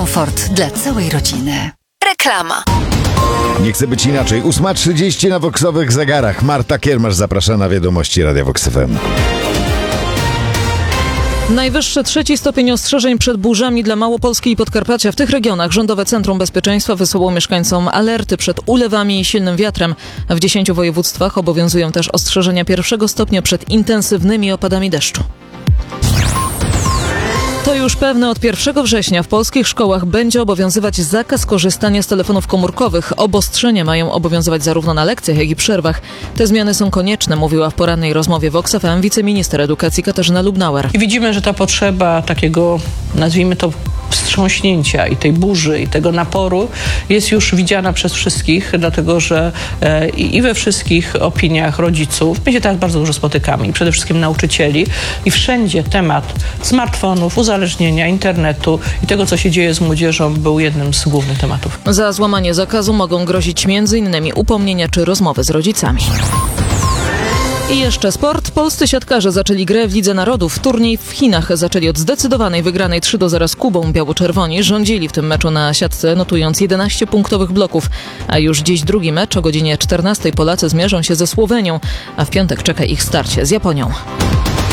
komfort dla całej rodziny. Reklama. Nie chce być inaczej. 8:30 na Voxowych zegarach. Marta Kiermasz zaprasza na wiadomości Radia Vox FM. Najwyższy 3 stopień ostrzeżeń przed burzami dla Małopolski i Podkarpacia. W tych regionach Rządowe Centrum Bezpieczeństwa wysłało mieszkańcom alerty przed ulewami i silnym wiatrem. W 10 województwach obowiązują też ostrzeżenia 1 stopnia przed intensywnymi opadami deszczu. To już pewne, od 1 września w polskich szkołach będzie obowiązywać zakaz korzystania z telefonów komórkowych. Obostrzenia mają obowiązywać zarówno na lekcjach, jak i przerwach. Te zmiany są konieczne, mówiła w porannej rozmowie Vox FM wiceminister edukacji Katarzyna Lubnauer. I widzimy, że ta potrzeba takiego, nazwijmy to, wstrząśnięcia i tej burzy, i tego naporu jest już widziana przez wszystkich, dlatego że i we wszystkich opiniach rodziców, my się teraz bardzo dużo spotykamy, i przede wszystkim nauczycieli, i wszędzie temat smartfonów, uzależnienia, internetu i tego, co się dzieje z młodzieżą, był jednym z głównych tematów. Za złamanie zakazu mogą grozić m.in. upomnienia czy rozmowy z rodzicami. I jeszcze sport. Polscy siatkarze zaczęli grę w Lidze Narodów. Turniej w Chinach zaczęli od zdecydowanej wygranej 3-0 z Kubą. Biało-czerwoni rządzili w tym meczu na siatce, notując 11 punktowych bloków. A już dziś drugi mecz o godzinie 14 Polacy zmierzą się ze Słowenią, a w piątek czeka ich starcie z Japonią.